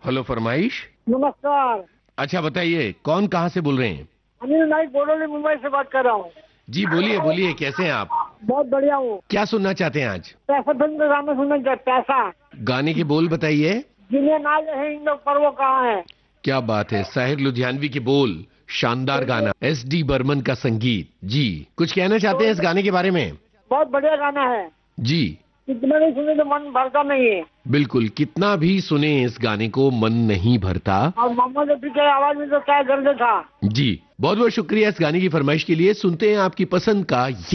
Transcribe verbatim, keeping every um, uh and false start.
Hello, फरमाइश। नमस्कार। अच्छा बताइए, कौन कहाँ से बोल रहे हैं? अनिल नाइक बोडोली मुंबई से बात कर रहा हूँ। जी बोलिए बोलिए, कैसे हैं आप? बहुत बढ़िया हूँ। क्या सुनना चाहते हैं आज? पैसा फिल्म का गाना सुनना चाहते, पैसा। गाने के बोल बताइए। जिन्हें नाज है इन लोग पर वो कहाँ है। क्या बात है, साहिर लुधियानवी के बोल, शानदार गाना, एस डी बर्मन का संगीत। जी, कुछ कहना चाहते हैं इस गाने के बारे में? बहुत बढ़िया गाना है जी, कितना नहीं सुने तो मन भरता नहीं है। बिल्कुल, कितना भी सुने इस गाने को मन नहीं भरता। और मोहम्मद रफी के आवाज में तो क्या दर्द था। जी, बहुत बहुत शुक्रिया इस गाने की फरमाइश के लिए। सुनते हैं आपकी पसंद का